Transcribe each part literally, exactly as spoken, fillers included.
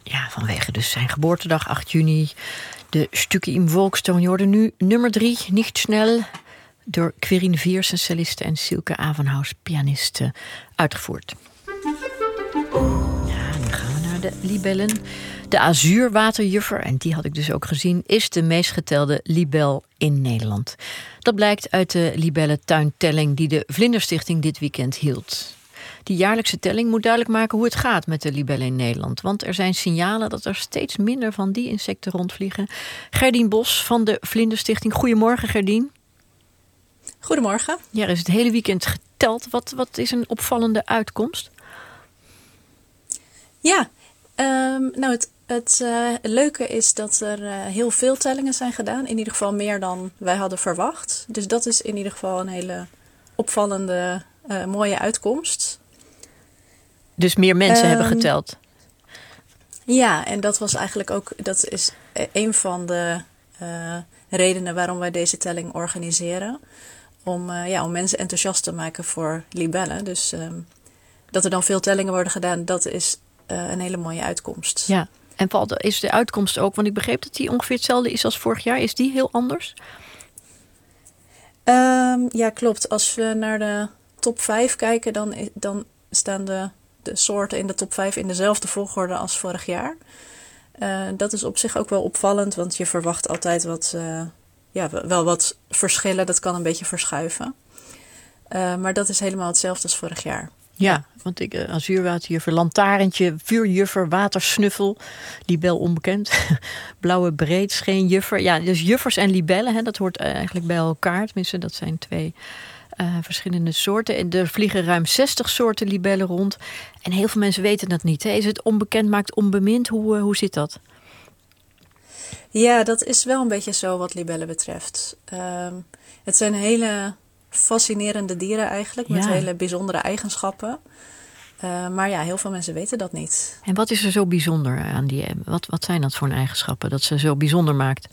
Ja, vanwege dus zijn geboortedag, acht juni. De Stücke im Volkstoon. Je hoorde nu nummer drie, Nicht Schnell, door Quirine Viersen, celliste, en Silke Avenhaus, pianiste, uitgevoerd. Ja, dan gaan we naar de libellen. De azuurwaterjuffer, en die had ik dus ook gezien, is de meest getelde libel in Nederland. Dat blijkt uit de libellentuintelling die de Vlinderstichting dit weekend hield. Die jaarlijkse telling moet duidelijk maken hoe het gaat met de libellen in Nederland. Want er zijn signalen dat er steeds minder van die insecten rondvliegen. Gerdien Bos van de Vlinderstichting. Goedemorgen, Gerdien. Goedemorgen. Ja, er is het hele weekend geteld. Wat, wat is een opvallende uitkomst? Ja, um, nou het, het uh, leuke is dat er uh, heel veel tellingen zijn gedaan. In ieder geval meer dan wij hadden verwacht. Dus dat is in ieder geval een hele opvallende, uh, mooie uitkomst. Dus meer mensen um, hebben geteld? Ja, en dat was eigenlijk ook, dat is een van de uh, redenen waarom wij deze telling organiseren. Om, uh, ja, om mensen enthousiast te maken voor libellen. Dus um, dat er dan veel tellingen worden gedaan, dat is uh, een hele mooie uitkomst. Ja, en valt, is de uitkomst ook, want ik begreep dat die ongeveer hetzelfde is als vorig jaar. Is die heel anders? Um, ja, klopt. Als we naar de top vijf kijken, dan, dan staan de, de soorten in de top vijf in dezelfde volgorde als vorig jaar. Uh, dat is op zich ook wel opvallend, want je verwacht altijd wat, uh, ja, wel wat verschillen. Dat kan een beetje verschuiven. Uh, maar dat is helemaal hetzelfde als vorig jaar. Ja, want ik, uh, azuurwaterjuffer, lantaarntje, vuurjuffer, watersnuffel, libel onbekend, blauwe breedscheenjuffer. Ja, dus juffers en libellen, hè, dat hoort eigenlijk bij elkaar. Tenminste, dat zijn twee uh, verschillende soorten. En er vliegen ruim zestig soorten libellen rond. En heel veel mensen weten dat niet. Hè. Is het onbekend maakt onbemind? Hoe, uh, hoe zit dat? Ja, dat is wel een beetje zo wat libellen betreft. Uh, het zijn hele fascinerende dieren eigenlijk, met ja. hele bijzondere eigenschappen. Uh, maar ja, heel veel mensen weten dat niet. En wat is er zo bijzonder aan die? Wat, wat zijn dat voor eigenschappen dat ze zo bijzonder maakt?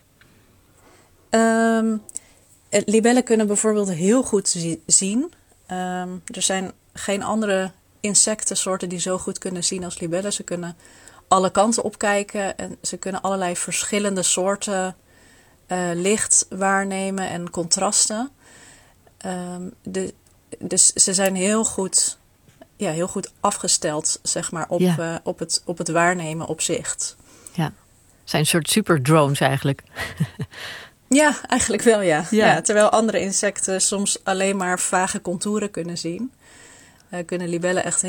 Um, libellen kunnen bijvoorbeeld heel goed zi- zien. Um, er zijn geen andere insectensoorten die zo goed kunnen zien als libellen. Ze kunnen alle kanten opkijken en ze kunnen allerlei verschillende soorten uh, licht waarnemen en contrasten. Um, de, dus ze zijn heel goed, ja, heel goed afgesteld, zeg maar, op, ja. uh, op, het, op het waarnemen op zicht. Ja, het zijn een soort superdrones eigenlijk. Ja, eigenlijk wel, ja. ja. ja. Terwijl andere insecten soms alleen maar vage contouren kunnen zien, uh, kunnen libellen echt